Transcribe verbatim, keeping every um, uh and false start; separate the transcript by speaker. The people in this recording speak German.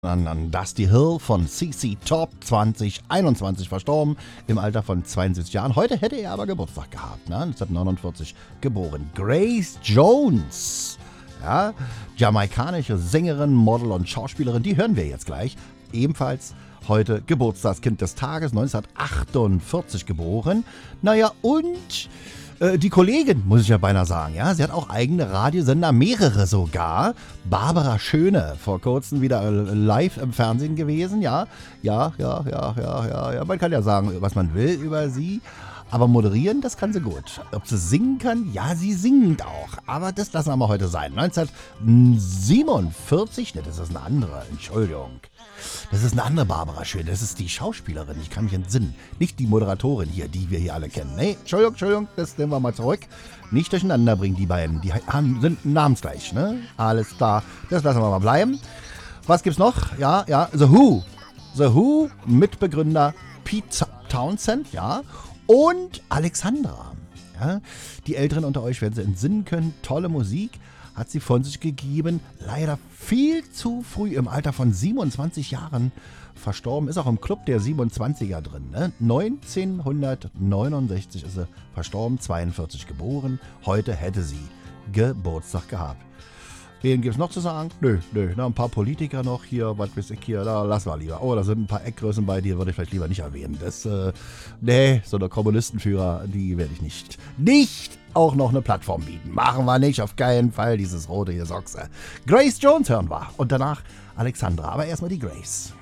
Speaker 1: An, an Dusty Hill von C C Top, zwanzig einundzwanzig verstorben, im Alter von zweiundsiebzig Jahren. Heute hätte er aber Geburtstag gehabt, ne? neunzehnhundertneunundvierzig geboren. Grace Jones, ja, jamaikanische Sängerin, Model und Schauspielerin, die hören wir jetzt gleich. Ebenfalls heute Geburtstagskind des Tages, neunzehnhundertachtundvierzig geboren. Naja, und äh, die Kollegin, muss ich ja beinahe sagen, ja, sie hat auch eigene Radiosender, mehrere sogar. Barbara Schöne, vor kurzem wieder live im Fernsehen gewesen, ja, ja, ja, ja, ja, ja, ja, man kann ja sagen, was man will über sie. Aber moderieren, das kann sie gut. Ob sie singen kann? Ja, sie singt auch. Aber das lassen wir mal heute sein. neunzehnhundertsiebenundvierzig, ne, das ist eine andere, Entschuldigung. Das ist eine andere Barbara Schön. Das ist die Schauspielerin, ich kann mich entsinnen. Nicht die Moderatorin hier, die wir hier alle kennen. Nee, Entschuldigung, Entschuldigung, das nehmen wir mal zurück. Nicht durcheinander bringen, die beiden. Die haben, sind namensgleich, ne? Alles klar, das lassen wir mal bleiben. Was gibt's noch? Ja, ja, The Who. The Who, Mitbegründer Pete Townsend, ja. Und Alexandra. Ja, die Älteren unter euch werden sie entsinnen können. Tolle Musik hat sie von sich gegeben. Leider viel zu früh im Alter von siebenundzwanzig Jahren verstorben. Ist auch im Club der siebenundzwanziger drin. Ne? neunzehnhundertneunundsechzig ist sie verstorben, zweiundvierzig geboren. Heute hätte sie Geburtstag gehabt. Wen gibt es noch zu sagen? Nö, nö. Na, ein paar Politiker noch hier, was weiß ich hier, da lassen wir lieber. Oh, da sind ein paar Eckgrößen bei, die würde ich vielleicht lieber nicht erwähnen. Das, äh, nee, so eine Kommunistenführer, die werde ich nicht, nicht auch noch eine Plattform bieten. Machen wir nicht, auf keinen Fall, dieses rote hier Sochse. Grace Jones hören wir. Und danach Alexandra, aber erstmal die Grace.